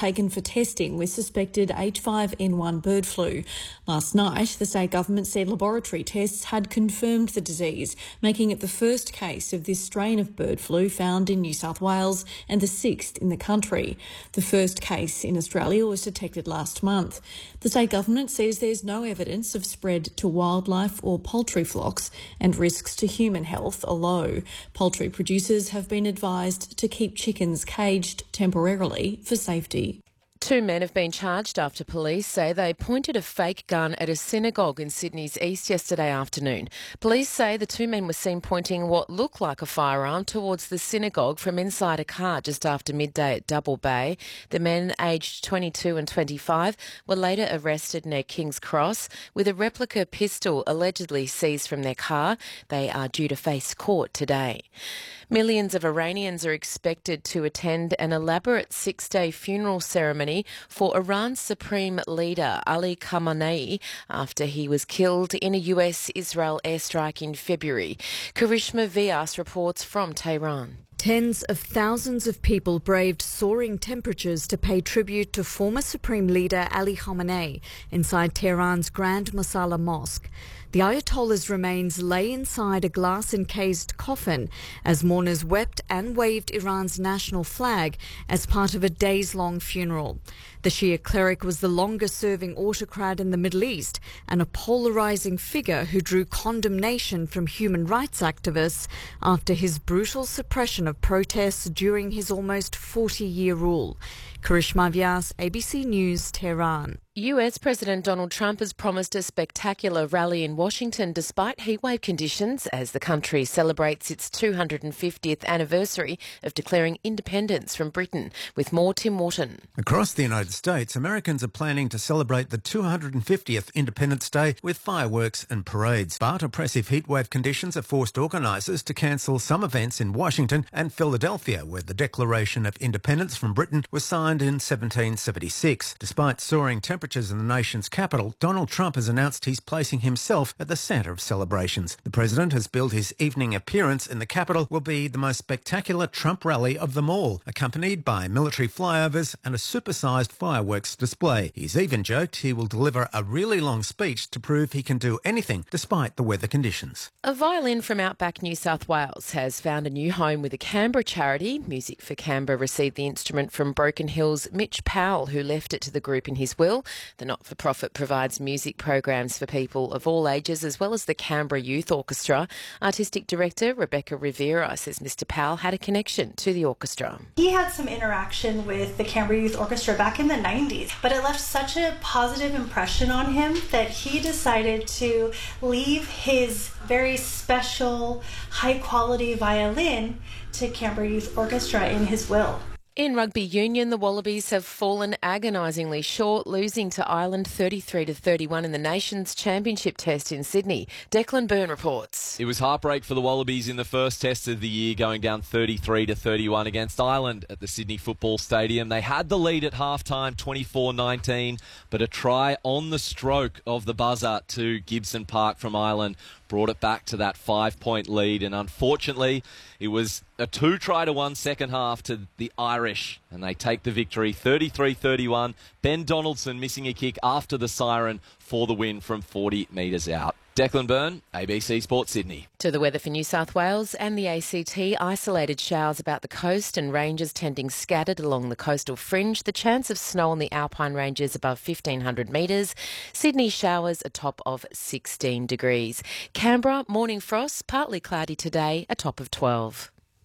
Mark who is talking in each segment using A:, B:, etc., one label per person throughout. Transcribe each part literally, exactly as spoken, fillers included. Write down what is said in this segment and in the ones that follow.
A: taken for testing with suspected H five N one bird flu. Last night, the state government said laboratory tests had confirmed the disease, making it the first case of this strain of bird flu found in New South Wales and the sixth in the country. The first case in Australia was detected last month. The state government says there's no evidence of spread to wildlife or poultry flocks, and risks to human health are low. Poultry producers have been advised to keep chickens caged temporarily for safety.
B: Two men have been charged after police say they pointed a fake gun at a synagogue in Sydney's east yesterday afternoon. Police say the two men were seen pointing what looked like a firearm towards the synagogue from inside a car just after midday at Double Bay. The men, aged twenty-two and twenty-five, were later arrested near King's Cross with a replica pistol allegedly seized from their car. They are due to face court today. Millions of Iranians are expected to attend an elaborate six-day funeral ceremony for Iran's supreme leader, Ali Khamenei, after he was killed in a U S-Israel airstrike in February. Karishma Vyas reports from Tehran.
C: Tens of thousands of people braved soaring temperatures to pay tribute to former Supreme Leader Ali Khamenei inside Tehran's Grand Mosalla Mosque. The Ayatollah's remains lay inside a glass-encased coffin as mourners wept and waved Iran's national flag as part of a days-long funeral. The Shia cleric was the longest-serving autocrat in the Middle East and a polarising figure who drew condemnation from human rights activists after his brutal suppression of protests during his almost forty-year rule. Karishma Vyas, A B C News, Tehran.
B: U S President Donald Trump has promised a spectacular rally in Washington despite heatwave conditions as the country celebrates its two hundred fiftieth anniversary of declaring independence from Britain. With more, Tim Wharton.
D: Across the United States, Americans are planning to celebrate the two hundred fiftieth Independence Day with fireworks and parades. But oppressive heatwave conditions have forced organisers to cancel some events in Washington and Philadelphia, where the Declaration of Independence from Britain was signed in seventeen seventy-six. Despite soaring temperatures Temperatures in the nation's capital, Donald Trump has announced he's placing himself at the centre of celebrations. The president has billed his evening appearance in the capital will be the most spectacular Trump rally of them all, accompanied by military flyovers and a supersized fireworks display. He's even joked he will deliver a really long speech to prove he can do anything despite the weather conditions.
B: A violin from outback New South Wales has found a new home with a Canberra charity. Music for Canberra received the instrument from Broken Hill's Mitch Powell, who left it to the group in his will. The not-for-profit provides music programs for people of all ages, as well as the Canberra Youth Orchestra. Artistic Director Rebecca Rivera says Mister Powell had a connection to the orchestra.
E: He had some interaction with the Canberra Youth Orchestra back in the nineties, but it left such a positive impression on him that he decided to leave his very special, high-quality violin to Canberra Youth Orchestra in his will.
B: In rugby union, the Wallabies have fallen agonisingly short, losing to Ireland thirty-three to thirty-one in the Nations Championship Test in Sydney. Declan Byrne reports.
F: It was heartbreak for the Wallabies in the first Test of the year, going down thirty-three to thirty-one against Ireland at the Sydney Football Stadium. They had the lead at half-time, twenty-four nineteen, but a try on the stroke of the buzzer to Gibson Park from Ireland brought it back to that five-point lead, and unfortunately it was a two-try to one second half to the Irish, and they take the victory thirty-three thirty-one. Ben Donaldson missing a kick after the siren for the win from forty metres out. Declan Byrne, A B C Sports Sydney.
B: To the weather for New South Wales and the A C T, isolated showers about the coast and ranges tending scattered along the coastal fringe. The chance of snow on the alpine ranges above fifteen hundred metres. Sydney showers a top of sixteen degrees. Canberra, morning frost, partly cloudy today, a top of twelve.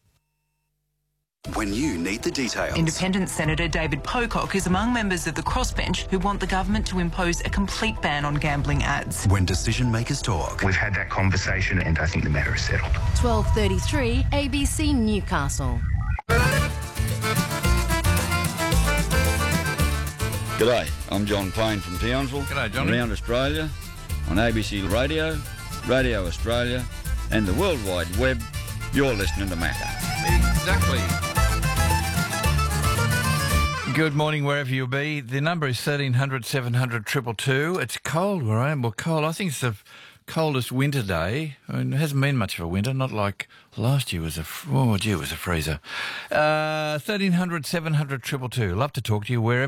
G: When you need the details.
H: Independent Senator David Pocock is among members of the crossbench who want the government to impose a complete ban on gambling ads.
G: When decision makers talk.
I: We've had that conversation and I think the matter is settled.
J: twelve thirty-three, A B C Newcastle.
K: G'day, I'm John Payne from Townsville.
L: G'day, Johnny.
K: Around Australia, on A B C Radio, Radio Australia, and the World Wide Web, you're listening to Macca.
L: Exactly. Good morning, wherever you be. The number is thirteen hundred seven hundred two two two. It's cold where I am. Well, cold. I think it's the coldest winter day. I mean, it hasn't been much of a winter, not like last year was a, oh, gee, it was a freezer. Uh, thirteen hundred seven hundred two two two. Love to talk to you wherever.